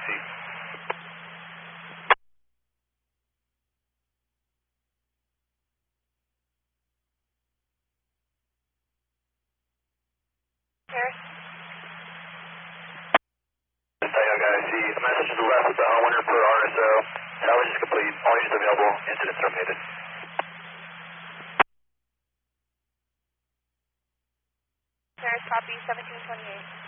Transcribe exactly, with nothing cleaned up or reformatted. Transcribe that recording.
C. Harris? Santiago I C. The message to the left with the one hundred per R S O. Salvage is complete. All units available. Incident terminated. Harris, copy, seventeen twenty-eight.